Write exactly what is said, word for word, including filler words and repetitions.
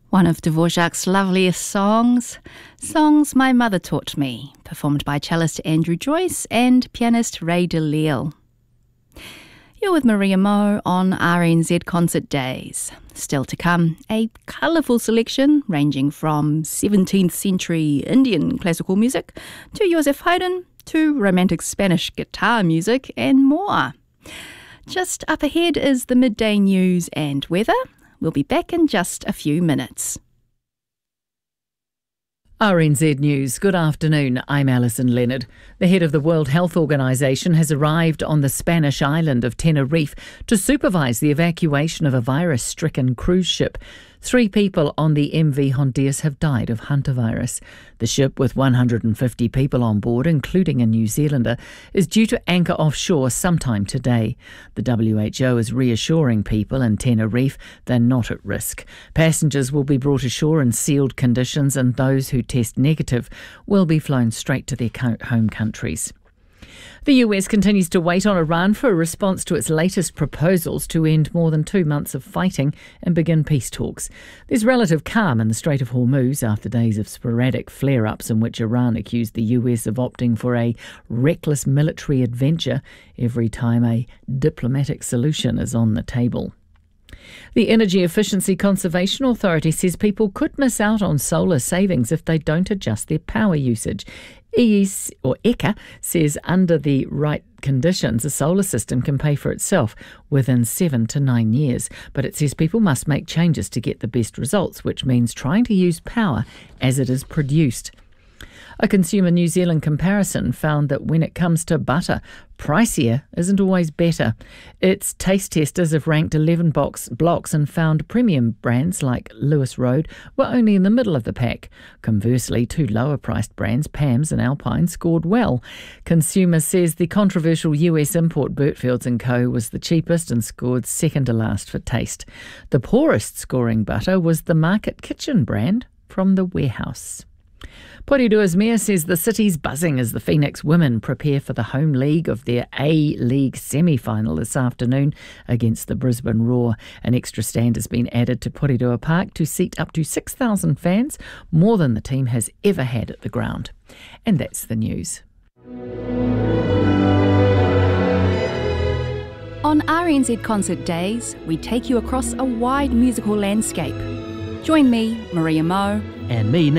One of Dvorak's loveliest songs, Songs My Mother Taught Me, performed by cellist Andrew Joyce and pianist Ray DeLille. You're with Maria Moe on R N Z Concert Days. Still to come, a colourful selection ranging from seventeenth century Indian classical music to Joseph Haydn to romantic Spanish guitar music and more. Just up ahead is the midday news and weather. We'll be back in just a few minutes. R N Z News. Good afternoon. I'm Alison Leonard. The head of the World Health Organization has arrived on the Spanish island of Tenerife to supervise the evacuation of a virus-stricken cruise ship. Three people on the M V Hondias have died of hantavirus. The ship, with one hundred fifty people on board, including a New Zealander, is due to anchor offshore sometime today. The W H O is reassuring people in Tenerife they're not at risk. Passengers will be brought ashore in sealed conditions, and those who test negative will be flown straight to their home countries. The U S continues to wait on Iran for a response to its latest proposals to end more than two months of fighting and begin peace talks. There's relative calm in the Strait of Hormuz after days of sporadic flare-ups in which Iran accused the U S of opting for a reckless military adventure every time a diplomatic solution is on the table. The Energy Efficiency Conservation Authority says people could miss out on solar savings if they don't adjust their power usage. E S, or E C A, says under the right conditions, a solar system can pay for itself within seven to nine years. But it says people must make changes to get the best results, which means trying to use power as it is produced. A Consumer New Zealand comparison found that when it comes to butter, pricier isn't always better. Its taste testers have ranked eleven box blocks and found premium brands like Lewis Road were only in the middle of the pack. Conversely, two lower-priced brands, Pam's and Alpine, scored well. Consumer says the controversial U S import Burtfields and Co was the cheapest and scored second to last for taste. The poorest scoring butter was the Market Kitchen brand from the Warehouse. Poridua's mayor says the city's buzzing as the Phoenix women prepare for the home league of their A-League semi-final this afternoon against the Brisbane Roar. An extra stand has been added to Porirua Park to seat up to six thousand fans, more than the team has ever had at the ground. And that's the news. On R N Z Concert Days, we take you across a wide musical landscape. Join me, Maria Moe, and me,